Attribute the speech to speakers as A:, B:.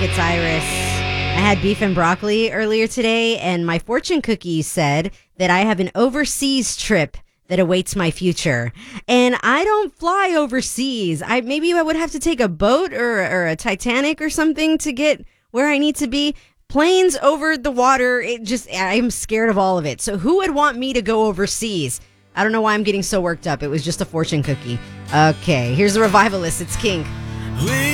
A: It's Iris. I had beef and broccoli earlier today, and my fortune cookie said that I have an overseas trip that awaits my future. And I don't fly overseas. Maybe I would have to take a boat or a Titanic or something to get where I need to be. Planes over the water, I'm scared of all of it. So who would want me to go overseas? I don't know why I'm getting so worked up. It was just a fortune cookie. Okay, here's the Revivalist. It's Kink.